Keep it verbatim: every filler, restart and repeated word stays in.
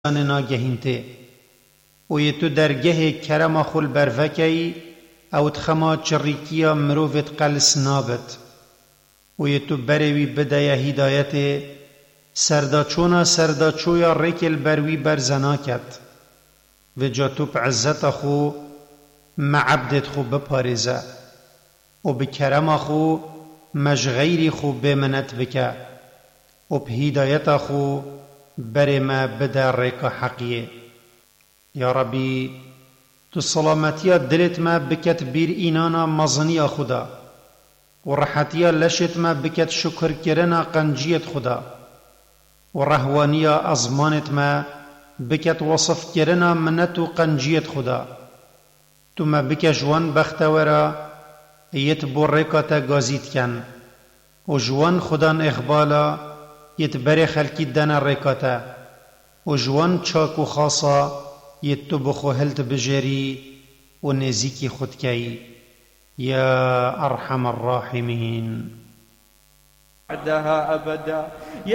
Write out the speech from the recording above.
ناگهینته و یه تو درگه کرم خل بروکی او تخما چریکیا مروفت قلس نابت و یه تو بروی بدای هدایت سرداچونا سرداچویا ریکل بروی برزناکت و جا تو بعزت خو معبدت خو بپارزه و بکرم خو مشغیری خو بمنت بکه و بهدایت خو بر ما بدا ریک حقیه. یا ربی تو سلامتیا دلت ما بکت بیر اینانا مزنی خدا و راحتیا لشت ما بکت شکر کرنا قنجیت خدا و رهوانیا ازمانت ما بکت وصف کرنا منت و قنجیت خدا. تو ما بک جوان بختورا یت بورکاتا گازیت کن و جوان خدان اخبالا یت بر خلکی دنا رکاتا و جوان چاک و خاصا یت تو بخو هلت بجری و نزیکی خود کی یا ارحم الراحمین. بعدها أبدا.